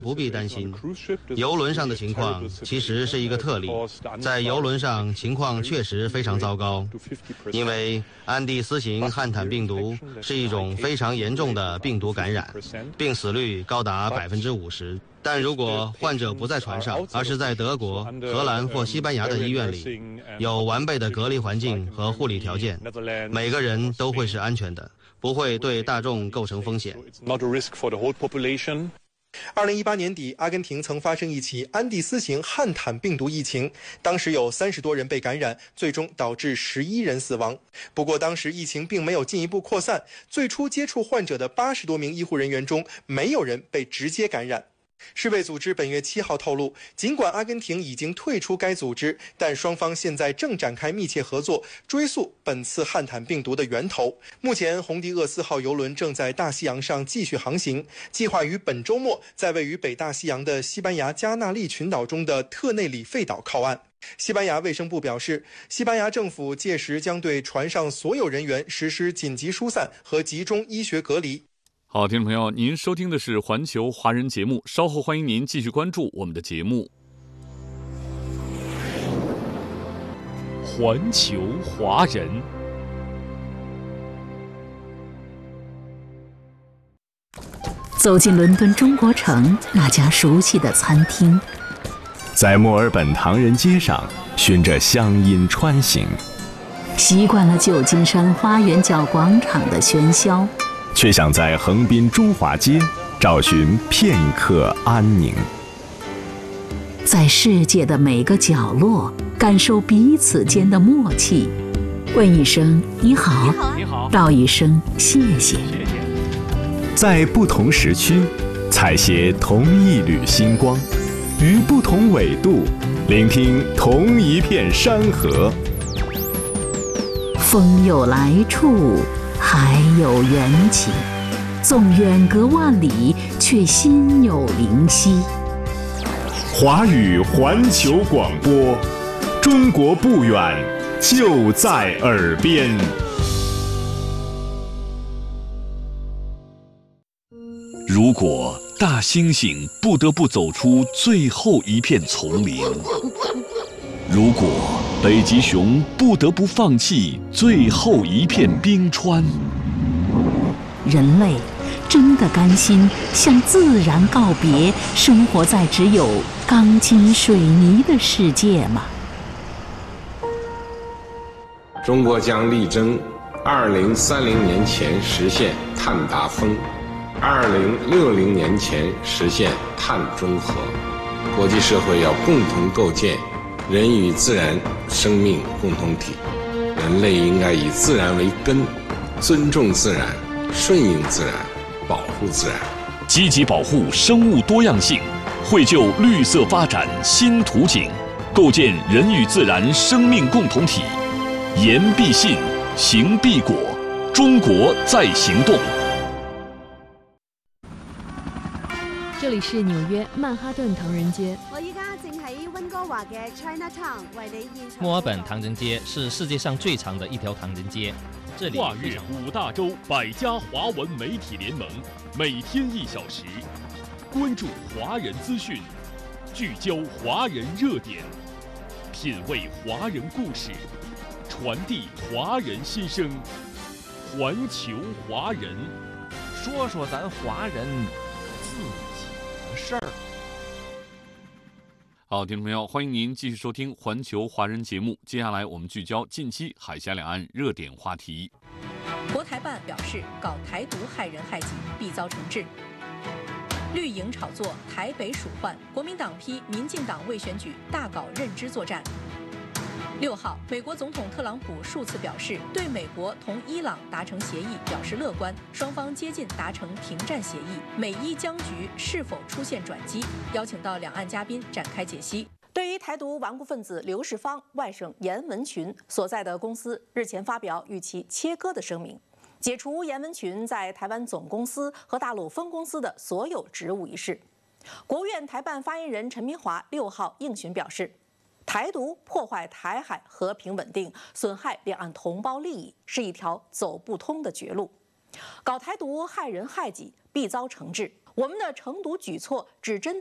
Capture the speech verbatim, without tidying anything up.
不必担心，邮轮上的情况其实是一个特例。在邮轮上，情况确实非常糟糕，因为安第斯型汉坦病毒是一种非常严重的病毒感染，病死率高达百分之五十。但如果患者不在船上，而是在德国、荷兰或西班牙的医院里，有完备的隔离环境和护理条件，每个人都会是安全的，不会对大众构成风险。 二零一八年底，阿根廷曾发生一起安第斯型汉坦病毒疫情，当时有三十多人被感染，最终导致十一人死亡。不过当时疫情并没有进一步扩散，最初接触患者的八十多名医护人员中，没有人被直接感染。世卫组织本月七号透露，尽管阿根廷已经退出该组织，但双方现在正展开密切合作，追溯本次汉坦病毒的源头。目前，红迪厄斯号邮轮正在大西洋上继续航行，计划于本周末在位于北大西洋的西班牙加那利群岛中的特内里费岛靠岸。西班牙卫生部表示，西班牙政府届时将对船上所有人员实施紧急疏散和集中医学隔离。 好，听众朋友，您收听的是环球华人节目，稍后欢迎您继续关注我们的节目。环球华人， 走进伦敦中国城那家熟悉的餐厅， 在墨尔本唐人街上循着乡音穿行， 习惯了旧金山花园角广场的喧嚣， 却想在横滨中华街找寻片刻安宁， 在世界的每个角落感受彼此间的默契，问一声你好， 你好， 道一声谢谢。 在不同时区采撷同一缕星光，于不同纬度聆听同一片山河。 风有来处，海有缘起，纵远隔万里，却心有灵犀。 华语环球广播，中国不远，就在耳边。 如果大猩猩不得不走出最后一片丛林，如果北极熊不得不放弃最后一片冰川， 人类真的甘心向自然告别，生活在只有钢筋水泥的世界吗？ 中国将力争二零三零年前实现碳达峰，二零六零年前实现碳中和。国际社会要共同构建人与自然生命共同体，人类应该以自然为根，尊重自然，顺应自然，保护自然， 积极保护生物多样性，绘就绿色发展新图景，构建人与自然生命共同体。言必信，行必果，中国在行动。 这里是纽约曼哈顿唐人街。 我依家正喺温哥華嘅 Chinatown 為你現場。 墨爾本唐人街是世界上最長的一條唐人街。這裡跨越五大洲百家華文媒體聯盟，每天一小時，關注華人資訊，聚焦華人熱點，品味華人故事，傳遞華人心聲。環球華人， 說說咱華人自己的事兒。 好，听众朋友，欢迎您继续收听环球华人节目。接下来我们聚焦近期海峡两岸热点话题。 国台办表示，搞台独害人害己，必遭惩治。绿营炒作，台北鼠患，国民党批民进党为选举大搞认知作战。六号，美国总统特朗普数次表示对美国同伊朗达成协议表示乐观，双方接近达成停战协议，美伊僵局是否出现转机？邀请到两岸嘉宾展开解析。对于台独顽固分子刘世芳外甥严文群所在的公司日前发表与其切割的声明，解除严文群在台湾总公司和大陆分公司的所有职务一事。国务院台办发言人陈明华六号应询表示，台独破坏台海和平稳定，损害两岸同胞利益，是一条走不通的绝路。搞台独害人害己，必遭惩治。 我们的成毒举措只针